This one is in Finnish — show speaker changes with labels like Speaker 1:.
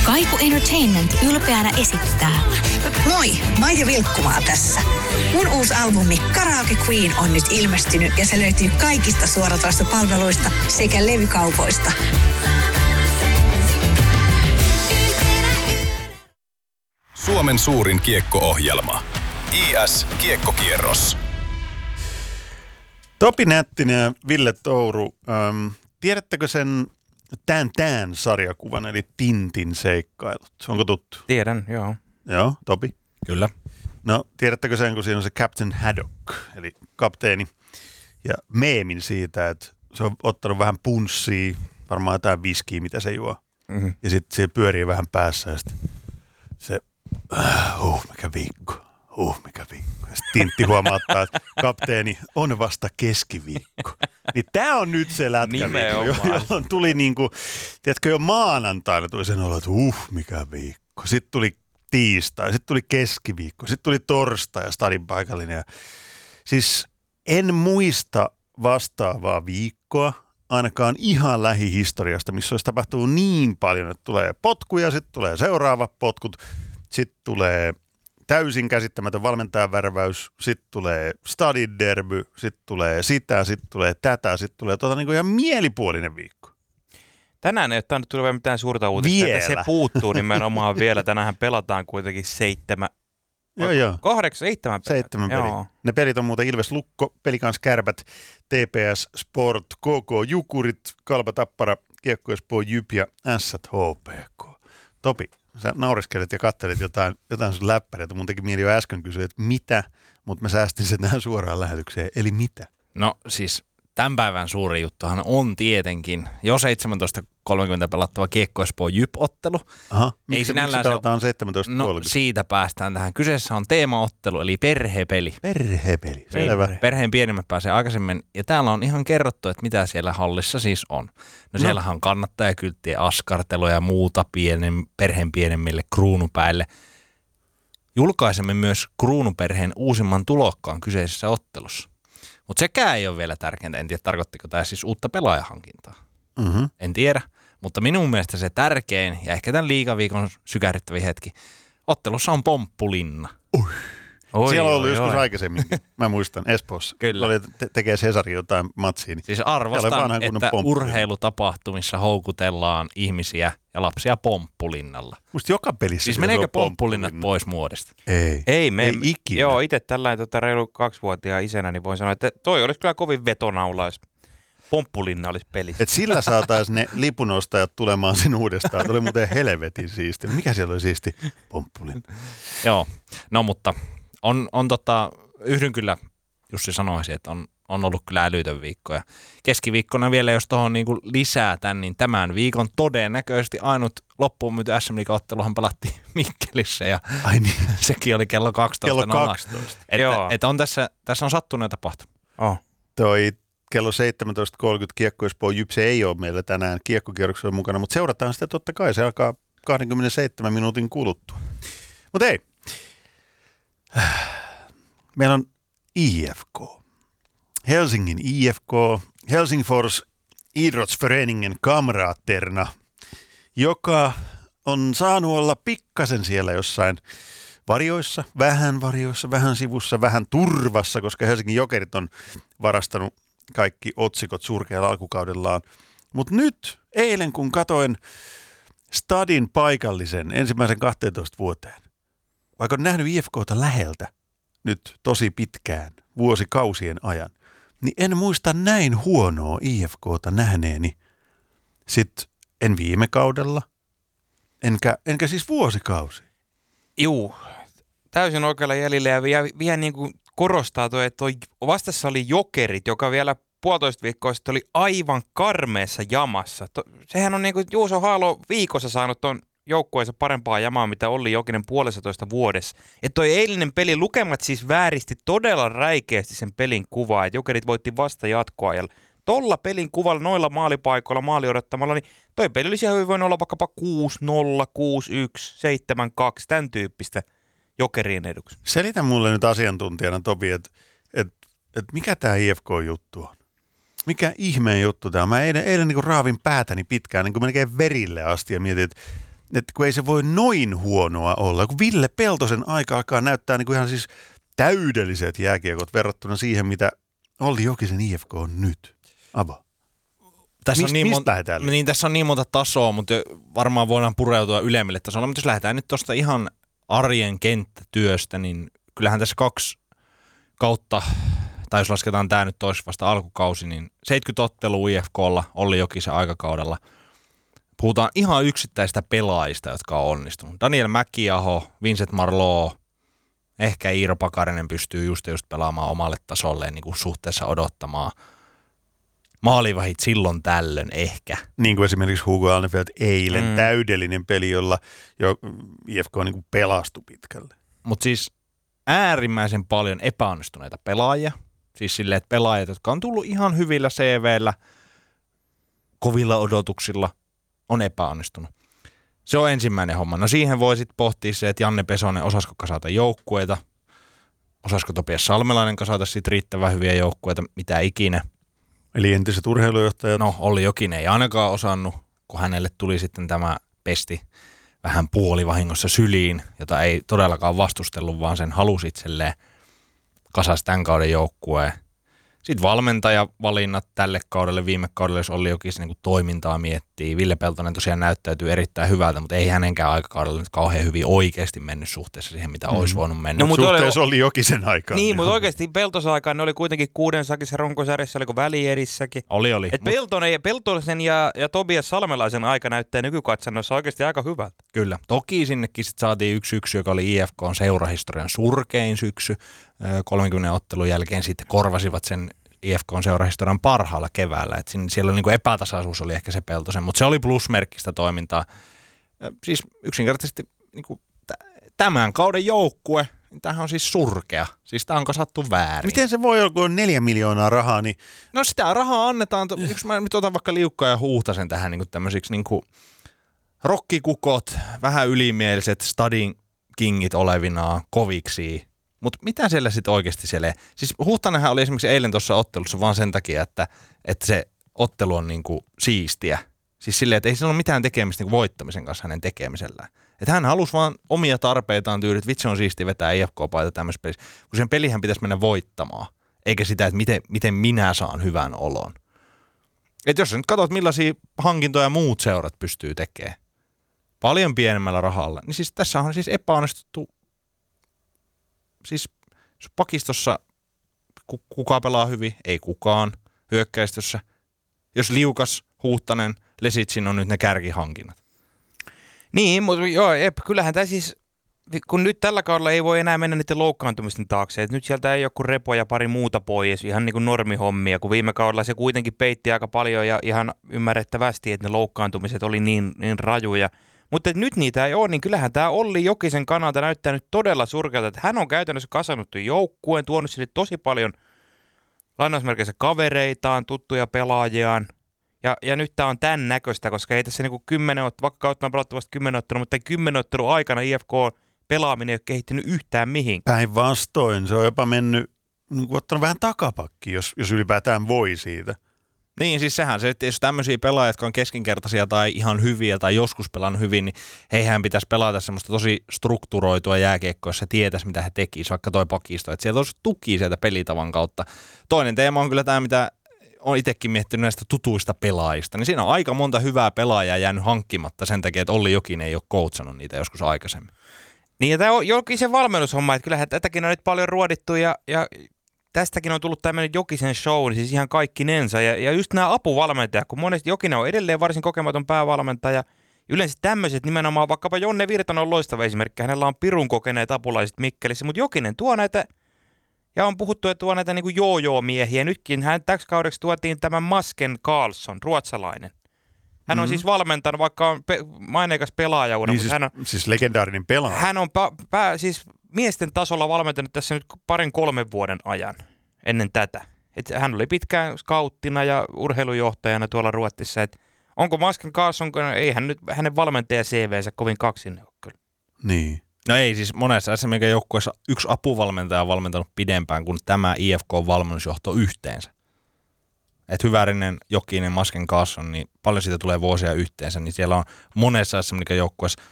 Speaker 1: Kaiku Entertainment ylpeänä esittää.
Speaker 2: Moi, Maija Vilkkumaa tässä. Mun uusi albumi Karaoke Queen on nyt ilmestynyt ja se löytyy kaikista suoratoistopalveluista sekä levykaupoista.
Speaker 3: Suomen suurin kiekko-ohjelma. IS Kiekkokierros.
Speaker 4: Topi Nättinen ja Ville Touru, tiedättekö sen Tän sarjakuvan, eli Tintin seikkailut? Onko tuttu?
Speaker 5: Tiedän, joo.
Speaker 4: Joo, Topi?
Speaker 5: Kyllä.
Speaker 4: No, tiedättekö sen, kun siinä on se Captain Haddock, eli kapteeni, ja meemin siitä, että se on ottanut vähän punssia, varmaan jotain viskiä, mitä se juo. Mm-hmm. Ja sitten se pyörii vähän päässä ja sitten se, mikä viikko. Mikä viikko. Ja sitten Tintti huomauttaa, että kapteeni on vasta keskiviikko. Niin tää on nyt se lätkä, jolloin tuli niinku, tiedätkö, jo maanantaina tuli sen olo, että mikä viikko. Sitten tuli tiistai, sitten tuli keskiviikko, sitten tuli torstai ja stadin paikallinen. Ja siis en muista vastaavaa viikkoa, ainakaan ihan lähihistoriasta, missä olisi tapahtunut niin paljon, että tulee potkuja, sitten tulee seuraavat potkut, sitten tulee täysin käsittämätön valmentajan värväys, sitten tulee stadin derby, sitten tulee sitä, sitten tulee tätä, sitten tulee niin kuin ihan mielipuolinen viikko.
Speaker 5: Tänään ei ole tainnut tulla mitään suurta uutista, että se puuttuu nimenomaan vielä. Tänään pelataan kuitenkin 7
Speaker 4: Joo.
Speaker 5: 7
Speaker 4: peliä. Ne pelit on muuten Ilves Lukko, Pelikans Kärpät, TPS Sport, KK Jukurit, Kalpa Tappara, Kiekko Espoo Jyp ja Ässät HPK. Topi, sä naureskelet ja kattelet jotain sun läppäreitä. Mun teki mieli jo äsken kysyä, että mitä, mutta mä säästin sen tähän suoraan lähetykseen. Eli mitä?
Speaker 5: No siis tämän päivän suuri juttuhan on tietenkin jo 17.30 pelattava Kiekko Espoo Jyp-ottelu.
Speaker 4: Aha, miksi pelataan 17.30?
Speaker 5: No siitä päästään tähän. Kyseessä on teemaottelu, eli perhepeli.
Speaker 4: Perhepeli, selvä.
Speaker 5: Perheen pienemmät pääsee aikaisemmin. Ja täällä on ihan kerrottu, että mitä siellä hallissa siis on. No siellähän on kannattajakylttien askartelua ja muuta perheen pienemmille kruunupäille. Julkaisemme myös kruunuperheen uusimman tulokkaan kyseisessä ottelussa. Mutta sekään ei ole vielä tärkeintä. En tiedä, tarkoittiko tämä siis uutta pelaajahankintaa.
Speaker 4: Mm-hmm.
Speaker 5: En tiedä, mutta minun mielestä se tärkein ja ehkä tämän liigaviikon sykähdyttävin hetki. Ottelussa on Pomppulinna.
Speaker 4: Siellä on ollut joskus aikaisemmin, mä muistan, Espoossa.
Speaker 5: Kyllä.
Speaker 4: Tekee Cesari jotain matsiin.
Speaker 5: Siis arvostan, että urheilutapahtumissa houkutellaan ihmisiä ja lapsia Pomppulinnalla.
Speaker 4: Musta joka pelissä.
Speaker 5: Siis meneekö Pomppulinnat pois muodista?
Speaker 4: Ei ikinä.
Speaker 5: Joo, itse tällainen reilu 2-vuotiaan isänä, niin voin sanoa, että toi olisi kyllä kovin vetonaula, jos Pomppulinna olisi pelissä.
Speaker 4: Et sillä saataisiin ne lipunostajat tulemaan sen uudestaan. Tuli muuten helvetin siisti. Mikä siellä oli siisti? Pomppulinna.
Speaker 5: Joo, no mutta yhdyn kyllä, Jussi sanoisi, että on ollut kyllä älytön viikko. Ja keskiviikkona vielä, jos tuohon niin lisää tämän, niin tämän viikon todennäköisesti ainut loppuun myyty SM Liiga-otteluhan pelattiin Mikkelissä. Ja
Speaker 4: niin.
Speaker 5: Sekin oli kello 12.
Speaker 4: Kello 12.
Speaker 5: Että on tässä on sattunut tapahtunut.
Speaker 4: Toi kello 17.30 Kiekko Espoo Jyp, se ei ole meillä tänään kiekkokierroksella mukana, mutta seurataan sitä totta kai. Se alkaa 27 minuutin kuluttua. Mutta ei. Meillä on IFK. Helsingin IFK, Helsingfors Idrottsföreningen Kamraterna, joka on saanut olla pikkasen siellä jossain varjoissa, vähän sivussa, vähän turvassa, koska Helsingin Jokerit on varastanut kaikki otsikot surkealla alkukaudellaan. Mutta nyt, eilen kun katoin stadin paikallisen ensimmäisen 12 vuoteen, vaikka on nähnyt IFKta läheltä nyt tosi pitkään, vuosikausien ajan, niin en muista näin huonoa IFKta nähneeni sitten en viime kaudella, enkä siis vuosikausi.
Speaker 6: Juu, täysin oikealla jäljellä ja vielä niin kuin korostaa toi, että toi vastassa oli Jokerit, joka vielä 1,5 viikkoa sitten oli aivan karmeessa jamassa. Sehän on niin kuin Juuso Haalo viikossa saanut ton joukkueensa parempaa jamaa, mitä Olli Jokinen 1,5 vuodessa. Että toi eilinen peli, lukemat siis vääristi todella räikeästi sen pelin kuvaa, että Jokerit voitti vasta jatkoajalla. Tolla pelin kuvalla, noilla maalipaikoilla, maali odottamalla, niin toi peli olisi ihan hyvin voinut olla vaikkapa 6-0, 6-1, 7-2, tämän tyyppistä Jokerien eduksi.
Speaker 4: Selitä mulle nyt asiantuntijana, Topi, että mikä tämä IFK-juttu on? Mikä ihmeen juttu tämä on? Mä eilen niin raavin päätäni pitkään, niin melkein verille asti ja mietin, että kun ei se voi noin huonoa olla. Kun Ville Peltosen aika alkaa näyttää niin kuin ihan siis täydelliset jääkiekot verrattuna siihen, mitä Olli Jokisen IFK on nyt. Ava.
Speaker 5: Tässä
Speaker 4: Tässä
Speaker 5: on niin monta tasoa, mutta varmaan voidaan pureutua ylemmille tasolla. Mutta jos lähdetään nyt tuosta ihan arjen kenttätyöstä, niin kyllähän tässä 2 kautta, tai jos lasketaan tämä nyt toisi vasta alkukausi, niin 70 ottelua IFK:lla Olli Jokisen aikakaudella. Puhutaan ihan yksittäistä pelaajista, jotka on onnistunut. Daniel Mäkiaho, Vincent Marleau, ehkä Iiro Pakarinen pystyy just pelaamaan omalle tasolleen niin kuin suhteessa odottamaan. Maalivahit silloin tällöin ehkä.
Speaker 4: Niin kuin esimerkiksi Hugo Alnefelt eilen täydellinen peli, jolla jo IFK niin kuin pelastui pitkälle.
Speaker 5: Mutta siis äärimmäisen paljon epäonnistuneita pelaajia. Siis silleen, että pelaajat, jotka on tullut ihan hyvillä CV:llä, kovilla odotuksilla, on epäonnistunut. Se on ensimmäinen homma. No siihen voi sitten pohtia se, että Janne Pesonen osasko kasata joukkueita, osasko Topias Salmelainen kasata sitten riittävän hyviä joukkueita, mitä ikinä.
Speaker 4: Eli entiset urheilujohtajat?
Speaker 5: No Olli Jokinen ei ainakaan osannut, kun hänelle tuli sitten tämä pesti vähän puolivahingossa syliin, jota ei todellakaan vastustellut, vaan sen halusi itselleen kasasi tämän kauden joukkueen. Sitten valmentajavalinnat tälle kaudelle, viime kaudelle, jos Olli Jokisen niin toimintaa miettii. Ville Peltonen tosiaan näyttäytyy erittäin hyvältä, mutta ei hänenkään aikakaudella nyt kauhean hyvin oikeasti mennyt suhteessa siihen, mitä olisi voinut mennä.
Speaker 4: No, suhteessa Olli Jokisen aikaan.
Speaker 6: Niin, mutta oikeasti Peltosen aikaan ne oli kuitenkin 6 sakissa runkosarjassa, oliko välierissäkin.
Speaker 5: Oli.
Speaker 6: Et Peltosen ja Tobias Salmelaisen aika näyttää nykykatsannossa oikeasti aika hyvältä.
Speaker 5: Kyllä. Toki sinnekin sit saatiin yksi syksy, joka oli IFK:n seurahistorian surkein syksy. 30 ottelun jälkeen sitten korvasivat sen IFK:n seurahistorian parhaalla keväällä. Et siellä niin kuin epätasaisuus oli ehkä se Peltosen, mutta se oli plusmerkkistä toimintaa. Siis yksinkertaisesti niin kuin tämän kauden joukkue, tämähän on siis surkea. Siis tämä on kasattu väärin.
Speaker 4: Miten se voi olla, kun on 4 miljoonaa rahaa? Niin...
Speaker 5: No sitä rahaa annetaan. Yksi mä nyt otan vaikka Liukkaa ja Huhtasen tähän niin kuin tämmöisiksi niin kuin rokkikukot, vähän ylimieliset stadin kingit olevinaan, koviksi. Mutta mitä siellä sitten oikeasti siellä? Siis Huhtanenhan oli esimerkiksi eilen tuossa ottelussa vaan sen takia, että se ottelu on niinku siistiä. Siis silleen, että ei sillä ole mitään tekemistä niinku voittamisen kanssa hänen tekemisellään. Että hän halusi vaan omia tarpeitaan tyyliä, että vitsi on siistiä vetää IFK-paita tämmöisessä pelissä. Kun sen pelihän pitäisi mennä voittamaan, eikä sitä, että miten minä saan hyvän olon. Että jos sä nyt katsot, millaisia hankintoja muut seurat pystyy tekemään paljon pienemmällä rahalla, niin siis tässä on siis epäonnistuttu. Siis pakistossa kuka pelaa hyvin? Ei kukaan. Hyökkäistössä. Jos Liukas, Huhtanen, Lesitsin on nyt ne kärkihankinnat.
Speaker 6: Niin, mutta joo, kyllähän tämä siis, kun nyt tällä kaudella ei voi enää mennä niiden loukkaantumisten taakse. Et nyt sieltä ei ole kuin Repo ja pari muuta pois, ihan niin kuin normihommia, kun viime kaudella se kuitenkin peitti aika paljon ja ihan ymmärrettävästi, että ne loukkaantumiset oli niin rajuja. Mutta nyt niitä ei ole, niin kyllähän tämä Olli Jokisen kannalta näyttää nyt todella surkealta, että hän on käytännössä kasannut joukkueen, tuonut sille tosi paljon lainausmerkeissä kavereitaan, tuttuja pelaajiaan. Ja nyt tämä on tämän näköistä, koska ei tässä niinku 10 ottelua, vaikka kautta on pelattu vasta 10 ottelua, mutta 10 ottelun aikana IFK-pelaaminen ei ole kehittynyt yhtään mihinkään.
Speaker 4: Päinvastoin, se on jopa mennyt, ottanut vähän takapakki, jos ylipäätään voi siitä.
Speaker 5: Niin, siis sehän se, että jos tämmöisiä pelaajia, jotka on keskinkertaisia tai ihan hyviä tai joskus pelannut hyvin, niin heihän pitäisi pelata semmoista tosi strukturoitua jääkiekkoa, jossa tietäisi, mitä he tekisivät, vaikka toi pakisto. Että sieltä olisi tuki sieltä pelitavan kautta. Toinen teema on kyllä tämä, mitä olen itsekin miettinyt näistä tutuista pelaajista. Niin siinä on aika monta hyvää pelaajaa jäänyt hankkimatta sen takia, että Olli Jokinen ei ole coachannut niitä joskus aikaisemmin.
Speaker 6: Niin, ja tämä on Jokisen valmennushomma, että kyllähän tätäkin on nyt paljon ruodittu ja tästäkin on tullut tämmöinen Jokisen show, niin siis ihan kaikkinensa. Ja just nämä apuvalmentajat, kun monesti Jokinen on edelleen varsin kokematon päävalmentaja. Yleensä tämmöiset nimenomaan, vaikkapa Jonne Virtanen on loistava esimerkki. Hänellä on pirun kokeneet apulaiset Mikkelissä, mutta Jokinen tuo näitä, ja on puhuttu, että tuo näitä niin kuin joo-joo-miehiä. Nytkin hän täksi kaudeksi tuotiin tämän Masken Karlsson, ruotsalainen. Hän on siis valmentanut, vaikka on maineikas pelaaja.
Speaker 4: Niin siis legendaarinen pelaaja.
Speaker 6: Hän on siis miesten tasolla valmentanut tässä nyt 2-3 vuoden ajan ennen tätä. Et hän oli pitkään skauttina ja urheilujohtajana tuolla Ruotsissa. Et onko Masken Karlsson, ei hän nyt hänen valmentaja CV:nsä kovin kaksinen ole kyllä.
Speaker 4: Niin.
Speaker 5: No ei, siis monessa SMG-joukkueessa yksi apuvalmentaja on valmentanut pidempään kuin tämä IFK-valmennusjohto yhteensä. Että Hyvärinen, Jokinen, Masken Kaasson, niin paljon siitä tulee vuosia yhteensä, niin siellä on monessa semmoinen joukkueessa